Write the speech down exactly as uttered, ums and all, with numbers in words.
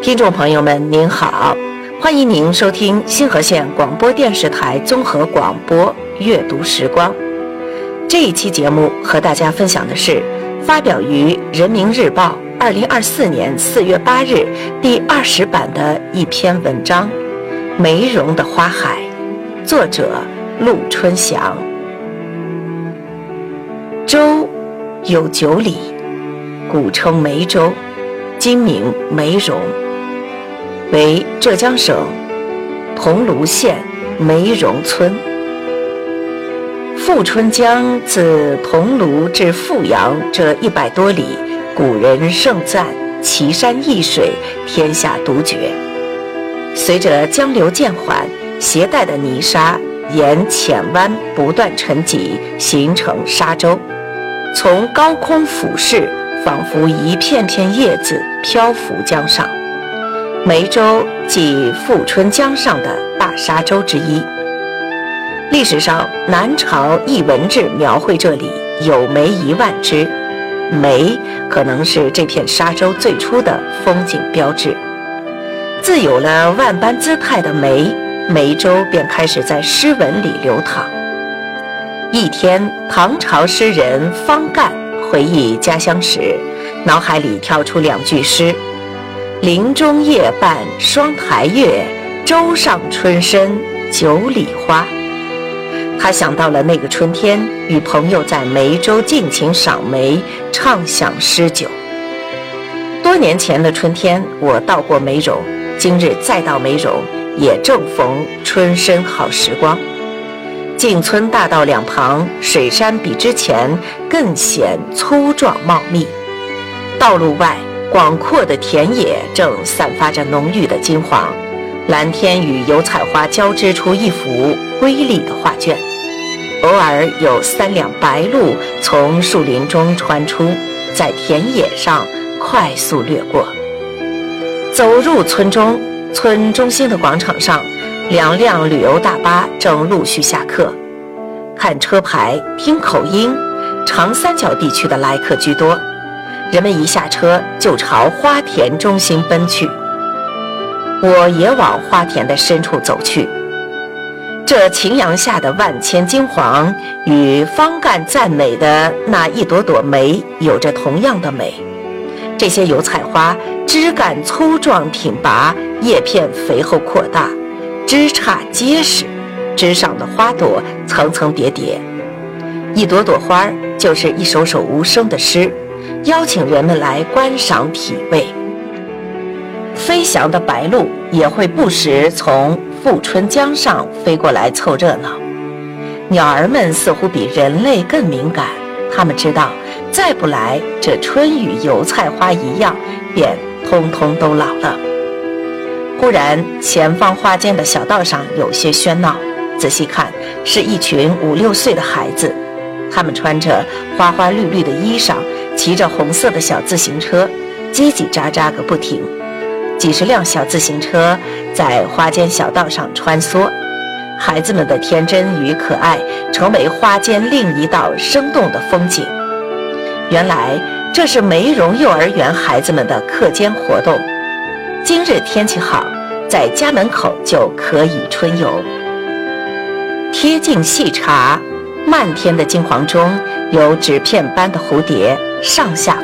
听众朋友们您好，欢迎您收听新河县广播电视台综合广播阅读时光。这一期节目和大家分享的是发表于人民日报二零二四年四月八日第二十版的一篇文章《梅蓉的花海》，作者陆春祥。州有九里，古称梅州，今名梅蓉，为浙江省桐庐县梅蓉村。富春江自桐庐至富阳这一百多里，古人盛赞奇山异水，天下独绝。随着江流渐缓，携带的泥沙沿浅湾不断沉积，形成沙洲，从高空俯视，仿佛一片片叶子漂浮江上。梅州即富春江上的大沙洲之一。历史上南朝艺文志描绘这里有梅一万枝，梅可能是这片沙洲最初的风景标志。自有了万般姿态的梅，梅州便开始在诗文里流淌。一天，唐朝诗人方干回忆家乡时，脑海里跳出两句诗：林中夜半双台月，洲上春深九里花。他想到了那个春天，与朋友在梅州尽情赏梅，畅享诗酒。多年前的春天，我到过梅蓉，今日再到梅蓉，也正逢春深好时光。进村大道两旁，水杉比之前更显粗壮茂密。道路外，广阔的田野正散发着浓郁的金黄，蓝天与油菜花交织出一幅瑰丽的画卷。偶尔有三辆白鹭从树林中穿出，在田野上快速掠过。走入村中，村中心的广场上，两辆旅游大巴正陆续下客。看车牌，听口音，长三角地区的来客居多。人们一下车就朝花田中心奔去。我也往花田的深处走去。这晴阳下的万千金黄，与方干赞美的那一朵朵梅有着同样的美。这些油菜花枝干粗壮挺拔，叶片肥厚扩大，枝杈结实，枝上的花朵层层叠叠。一朵朵花就是一首首无声的诗，邀请人们来观赏体味。飞翔的白鹭也会不时从富春江上飞过来凑热闹。鸟儿们似乎比人类更敏感，它们知道再不来，这春与油菜花一样，便通通都老了。忽然，前方花间的小道上有些喧闹，仔细看，是一群五六岁的孩子，他们穿着花花绿绿的衣裳，骑着红色的小自行车，叽叽喳喳个不停。几十辆小自行车在花间小道上穿梭，孩子们的天真与可爱成为花间另一道生动的风景。原来这是梅蓉幼儿园孩子们的课间活动。今日天气好，在家门口就可以春游。贴近细查，漫天的金黄中有纸片般的蝴蝶上下